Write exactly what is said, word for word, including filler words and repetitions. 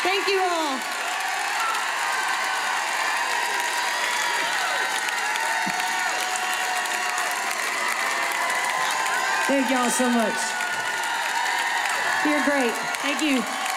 Thank you all. Thank y'all so much. You're great. Thank you.